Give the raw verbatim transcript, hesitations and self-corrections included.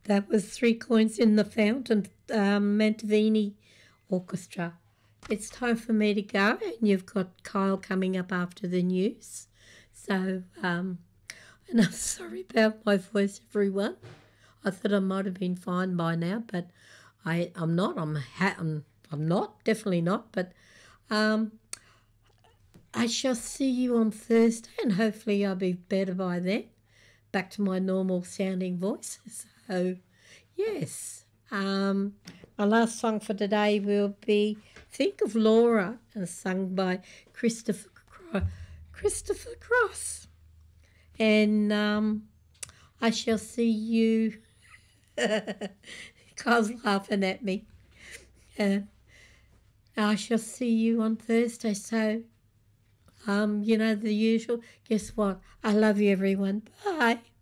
That was Three Coins in the Fountain, um, Mantovini Orchestra. It's time for me to go, and you've got Kyle coming up after the news. So, um, and I'm sorry about my voice, everyone. I thought I might have been fine by now, but I, I'm not. I'm, ha- I'm, I'm not. Definitely not. But um, I shall see you on Thursday, and hopefully I'll be better by then. Back to my normal sounding voice. So, yes. Um, my last song for today will be Think of Laura, and sung by Christopher Cro- Christopher Cross. And um, I shall see you. Kyle's laughing at me. Uh, I shall see you on Thursday. So, um, you know, the usual. Guess what? I love you, everyone. Bye.